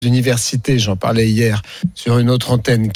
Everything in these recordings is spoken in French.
d'université, j'en parlais hier sur une autre antenne,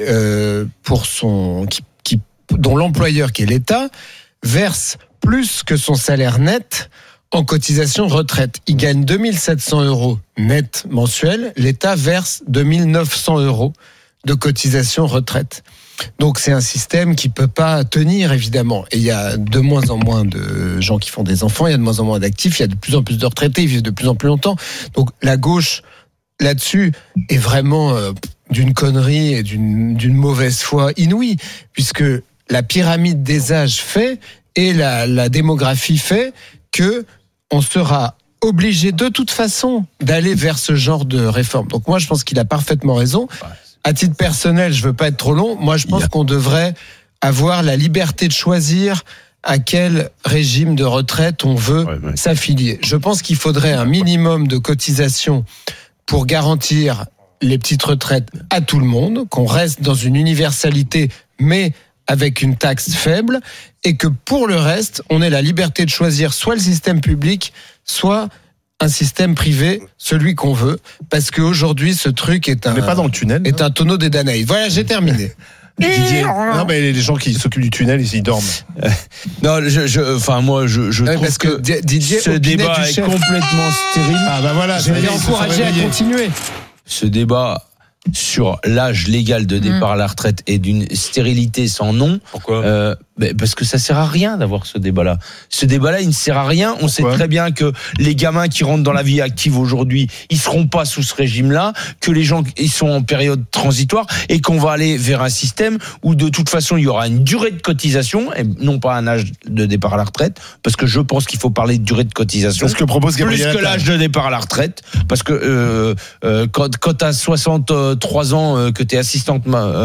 dont l'employeur, qui est l'État, verse plus que son salaire net en cotisation retraite. Il gagne 2700 € net mensuel, l'État verse 2900 € de cotisation retraite. Donc c'est un système qui peut pas tenir, évidemment. Et il y a de moins en moins de gens qui font des enfants, il y a de moins en moins d'actifs, il y a de plus en plus de retraités, ils vivent de plus en plus longtemps. Donc la gauche, là-dessus, est vraiment d'une connerie et d'une mauvaise foi inouïe, puisque la pyramide des âges fait, et la démographie fait, que on sera obligé de toute façon d'aller vers ce genre de réforme. Donc moi, je pense qu'il a parfaitement raison. À titre personnel, je veux pas être trop long, moi je pense qu'on devrait avoir la liberté de choisir à quel régime de retraite on veut s'affilier. Je pense qu'il faudrait un minimum de cotisation pour garantir les petites retraites à tout le monde, qu'on reste dans une universalité, mais avec une taxe faible, et que pour le reste, on ait la liberté de choisir soit le système public, soit un système privé, celui qu'on veut, parce qu'aujourd'hui, ce truc est on n'est pas dans le tunnel, est un tonneau des Danaïdes. Voilà, j'ai terminé. Didier, non mais les gens qui s'occupent du tunnel, ils dorment. Non, je trouve que Didier, ce débat est complètement stérile. Ah bah voilà, je vais encourager à continuer. Ce débat sur l'âge légal de départ à la retraite est d'une stérilité sans nom. Pourquoi ? Parce que ça sert à rien d'avoir ce débat-là. Ce débat-là, il ne sert à rien. On sait très bien que les gamins qui rentrent dans la vie active aujourd'hui, ils seront pas sous ce régime-là, que les gens, ils sont en période transitoire et qu'on va aller vers un système où de toute façon, il y aura une durée de cotisation et non pas un âge de départ à la retraite, parce que je pense qu'il faut parler de durée de cotisation. C'est ce que propose Gabriel plus que l'âge de départ à la retraite, parce que quand t'as 63 ans, que t'es assistante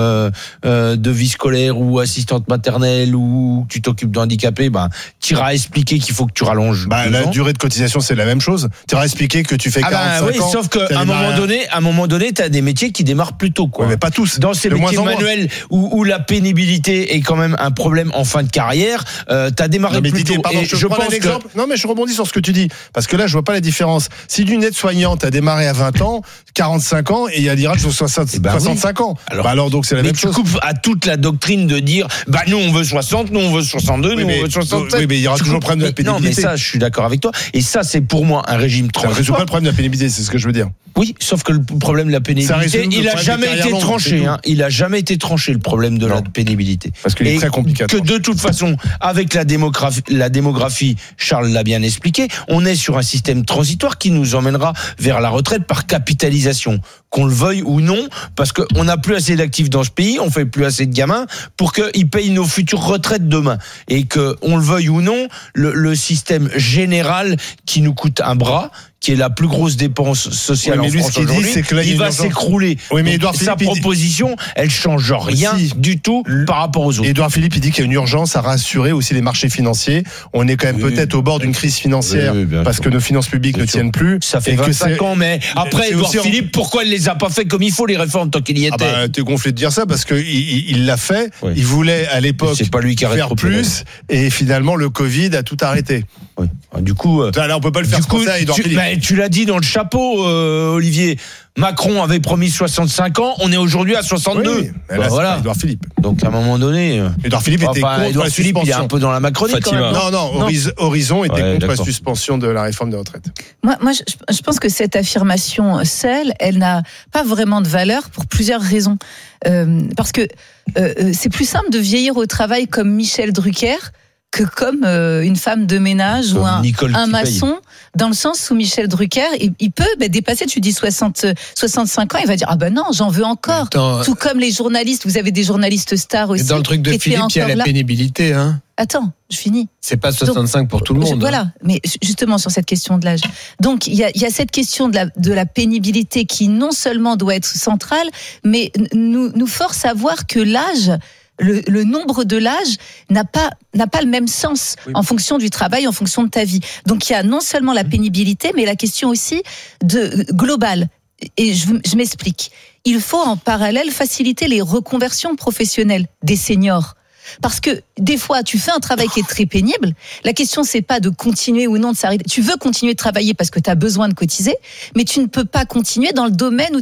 de vie scolaire ou assistante maternelle ou tu t'occupes de handicapés, tu iras expliquer qu'il faut que tu rallonges. La durée de cotisation, c'est la même chose. Tu iras expliquer que tu fais 45 ans. Sauf qu'à un moment donné, t'as des métiers qui démarrent plus tôt, quoi. Ouais, mais pas tous. Dans ces métiers manuels où la pénibilité est quand même un problème en fin de carrière, t'as démarré plus tôt. Pardon, je prends un exemple. Non, mais je rebondis sur ce que tu dis. Parce que là, je vois pas la différence. Si d'une aide-soignante a démarré à 20 ans, 45 ans, et il y a l'irage de 65 ans. Alors donc c'est la même chose. Mais tu coupes à toute la doctrine de dire, nous on veut 60, nous on veut 62, nous on veut 67. Oui, mais il y aura toujours le problème de la pénibilité. Non, mais ça, je suis d'accord avec toi. Et ça, c'est pour moi un régime transitoire. Ça résout pas le problème de la pénibilité, c'est ce que je veux dire. Oui, sauf que le problème de la pénibilité, il a jamais été tranché. Il a jamais été tranché, le problème de la pénibilité. Parce qu'il est très compliqué. Que de toute façon, avec la démographie, Charles l'a bien expliqué, on est sur un système transitoire qui nous emmènera vers la retraite par capitalisation. Qu'on le veuille ou non, parce qu'on n'a plus assez d'actifs dans ce pays, on fait plus assez de gamins pour qu'ils payent nos futures retraites demain. Et que, on le veuille ou non, le système général qui nous coûte un bras, qui est la plus grosse dépense sociale en France aujourd'hui, il va s'écrouler. Oui, mais sa proposition, elle change rien du tout par rapport aux autres. Édouard Philippe, il dit qu'il y a une urgence à rassurer aussi les marchés financiers. On est quand même peut-être au bord d'une crise financière parce que nos finances publiques ne tiennent plus. Ça fait 25 ans, mais après, Édouard Philippe, pourquoi il les a pas fait comme il faut, les réformes, tant qu'il y était? T'es gonflé de dire ça parce que il l'a fait. Oui. Il voulait à l'époque faire plus et finalement le Covid a tout arrêté. Oui. Du coup, là, on peut pas le faire comme ça, Édouard Philippe. Tu l'as dit dans le chapeau, Olivier. Macron avait promis 65 ans, on est aujourd'hui à 62. Oui, là, voilà. Édouard Philippe. Donc à un moment donné, Édouard Philippe était contre Édouard la Philippe, suspension. il est un peu dans la Macronie quand même. Non. Horizon était contre la suspension de la réforme des retraites. Moi, je pense que cette affirmation seule, elle n'a pas vraiment de valeur pour plusieurs raisons. Parce que c'est plus simple de vieillir au travail comme Michel Drucker que comme une femme de ménage ou un maçon, dans le sens où Michel Drucker, il peut dépasser, tu dis 65 ans, il va dire non, j'en veux encore. Tout comme les journalistes, vous avez des journalistes stars aussi. Et dans le truc de Philippe, il y a la pénibilité. Attends, je finis. C'est pas 65 pour tout le monde. Voilà, mais justement sur cette question de l'âge. Donc il y a cette question de la pénibilité qui non seulement doit être centrale, mais nous force à voir que l'âge, le nombre de l'âge n'a pas le même sens en fonction du travail, en fonction de ta vie. Donc il y a non seulement la pénibilité, mais la question aussi globale. Et je m'explique. Il faut en parallèle faciliter les reconversions professionnelles des seniors. Parce que des fois, tu fais un travail qui est très pénible. La question, c'est pas de continuer ou non de s'arrêter. Tu veux continuer de travailler parce que tu as besoin de cotiser, mais tu ne peux pas continuer dans le domaine où